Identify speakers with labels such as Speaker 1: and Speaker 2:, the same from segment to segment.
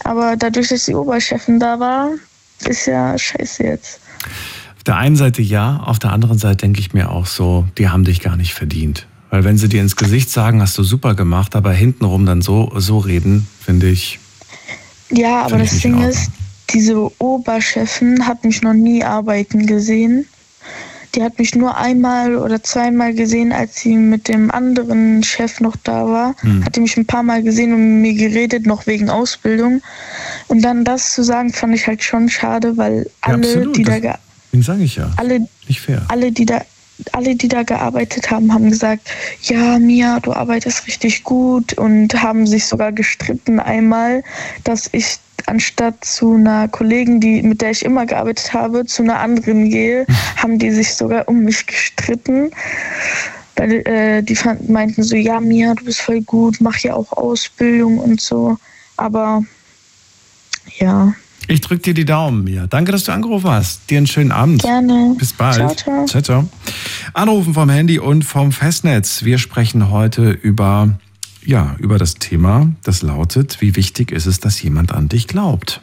Speaker 1: Aber dadurch, dass die Oberchefin da war, ist ja scheiße jetzt.
Speaker 2: Auf der einen Seite ja, auf der anderen Seite denke ich mir auch so, die haben dich gar nicht verdient. Weil wenn sie dir ins Gesicht sagen, hast du super gemacht, aber hintenrum dann so reden, finde ich.
Speaker 1: Ja, aber das Ding ist, diese Oberchefin hat mich noch nie arbeiten gesehen. Die hat mich nur einmal oder zweimal gesehen, als sie mit dem anderen Chef noch da war. Hat die mich ein paar Mal gesehen und mit mir geredet, noch wegen Ausbildung. Und dann das zu sagen, fand ich halt schon schade, weil alle, die da
Speaker 2: nicht fair.
Speaker 1: Alle, die da gearbeitet haben, haben gesagt, ja, Mia, du arbeitest richtig gut und haben sich sogar gestritten einmal, dass ich anstatt zu einer Kollegin, mit der ich immer gearbeitet habe, zu einer anderen gehe, haben die sich sogar um mich gestritten. Weil die meinten so, ja, Mia, du bist voll gut, mach ja auch Ausbildung und so. Aber ja.
Speaker 2: Ich drücke dir die Daumen, Mia. Danke, dass du angerufen hast. Dir einen schönen Abend.
Speaker 1: Gerne.
Speaker 2: Bis bald.
Speaker 1: Ciao, ciao.
Speaker 2: Ciao, ciao. Anrufen vom Handy und vom Festnetz. Wir sprechen heute über das Thema, das lautet, wie wichtig ist es, dass jemand an dich glaubt?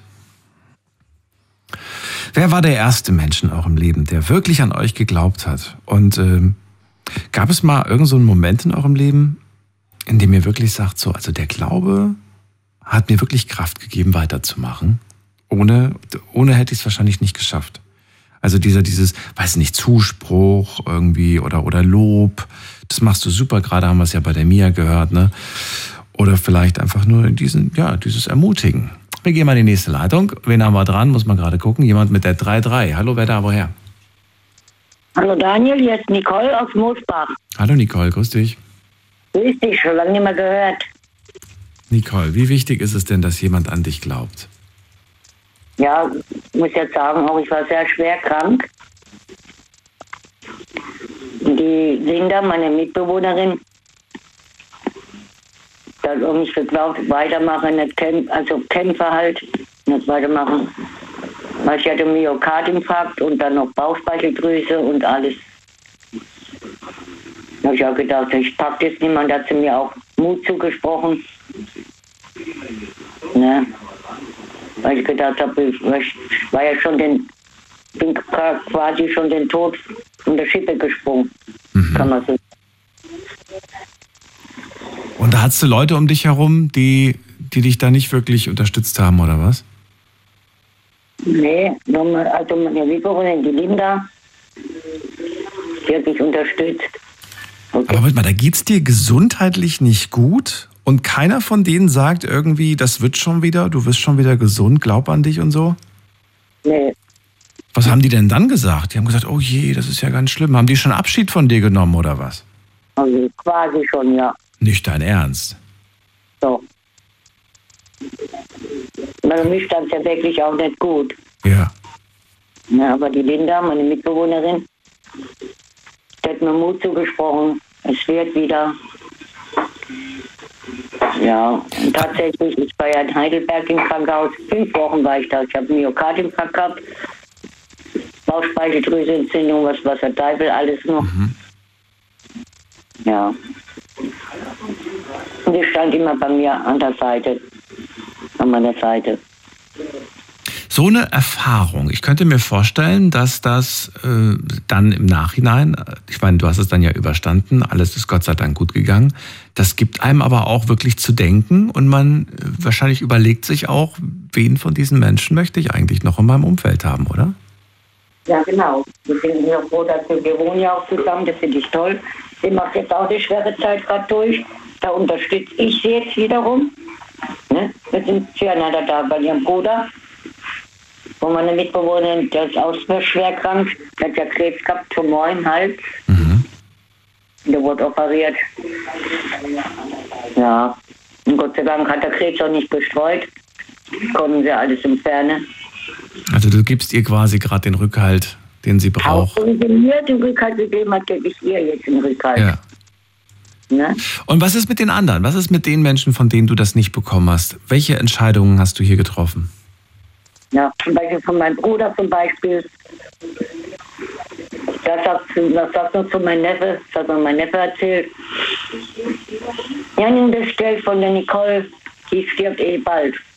Speaker 2: Wer war der erste Mensch in eurem Leben, der wirklich an euch geglaubt hat? Und gab es mal irgend so einen Moment in eurem Leben, in dem ihr wirklich sagt, so, also der Glaube hat mir wirklich Kraft gegeben, weiterzumachen? Ohne hätte ich es wahrscheinlich nicht geschafft. Also dieses, weiß nicht, Zuspruch irgendwie oder Lob, das machst du super, gerade haben wir es ja bei der Mia gehört, ne? Oder vielleicht einfach nur dieses Ermutigen. Wir gehen mal in die nächste Leitung. Wen haben wir dran? Muss man gerade gucken. Jemand mit der 3-3. Hallo, wer da, woher?
Speaker 3: Hallo Daniel, hier ist Nicole aus Moosbach.
Speaker 2: Hallo Nicole, grüß dich.
Speaker 3: Grüß dich, schon lange nicht mehr gehört.
Speaker 2: Nicole, wie wichtig ist es denn, dass jemand an dich glaubt?
Speaker 3: Ja, ich muss jetzt sagen, auch ich war sehr schwer krank. Die Linda, meine Mitbewohnerin, hat auch nicht geglaubt, weitermachen, nicht Kämpfe halt, nicht weitermachen. Weil ich hatte Myokardinfarkt und dann noch Bauchspeicheldrüse und alles. Da habe ich auch gedacht, ich packe das nicht, man hat sie mir auch Mut zugesprochen. Ne? Weil ich gedacht habe, ich war ja bin quasi schon den Tod von der Schippe gesprungen, kann man so sagen.
Speaker 2: Und da hattest du Leute um dich herum, die dich da nicht wirklich unterstützt haben, oder was?
Speaker 3: Nee, also meine Lieferin, die Linda, die hat mich unterstützt. Okay.
Speaker 2: Aber warte mal, da geht's dir gesundheitlich nicht gut? Und keiner von denen sagt irgendwie, das wird schon wieder, du wirst schon wieder gesund, glaub an dich und so?
Speaker 3: Nee.
Speaker 2: Was haben die denn dann gesagt? Die haben gesagt, oh je, das ist ja ganz schlimm. Haben die schon Abschied von dir genommen oder was?
Speaker 3: Also quasi schon, ja.
Speaker 2: Nicht dein Ernst?
Speaker 3: So. Bei mir stand es ja wirklich auch nicht gut.
Speaker 2: Ja.
Speaker 3: Ja, aber die Linda, meine Mitbewohnerin, die hat mir Mut zugesprochen. Es wird wieder. Ja, und tatsächlich, ich war ja in Heidelberg im Krankenhaus. 5 Wochen war ich da. Ich habe Myokardinfarkt gehabt, Bauchspeicheldrüseentzündung, was der Teufel alles noch. Ja. Und die stand immer bei mir an meiner Seite.
Speaker 2: So eine Erfahrung, ich könnte mir vorstellen, dass das dann im Nachhinein, ich meine, du hast es dann ja überstanden, alles ist Gott sei Dank gut gegangen, das gibt einem aber auch wirklich zu denken und man wahrscheinlich überlegt sich auch, wen von diesen Menschen möchte ich eigentlich noch in meinem Umfeld haben, oder?
Speaker 3: Ja, genau. Wir sind ja froh, dass wir wohnen ja auch zusammen, das finde ich toll. Sie macht jetzt auch die schwere Zeit gerade durch. Da unterstütze ich sie jetzt wiederum. Ne? Wir sind füreinander da bei ihrem Bruder. Wo meine Mitbewohnerin, der ist auch schwer krank, der hat ja Krebs gehabt, Tumor im Hals. Der wurde operiert. Ja, und Gott sei Dank hat der Krebs auch nicht bestreut. Konnten sie alles entfernen.
Speaker 2: Also du gibst ihr quasi gerade den Rückhalt, den sie braucht.
Speaker 3: Auch wenn sie mir den Rückhalt gegeben hat, gebe ich ihr jetzt den Rückhalt.
Speaker 2: Ja.
Speaker 3: Ne?
Speaker 2: Und was ist mit den anderen? Was ist mit den Menschen, von denen du das nicht bekommen hast? Welche Entscheidungen hast du hier getroffen?
Speaker 3: Ja, zum Beispiel von meinem Bruder zum Beispiel. Das sagt noch zu meinem Neffe, das hat mir mein Neffe erzählt. Ja, nimm das Geld von der Nicole, die stirbt bald.